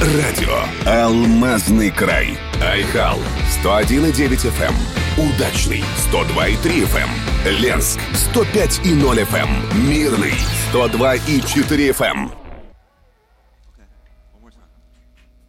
радио «Алмазный край». Айхал 101,9 FM. Удачный 102,3 FM. Ленск 105,0 FM. Мирный 102,4 FM.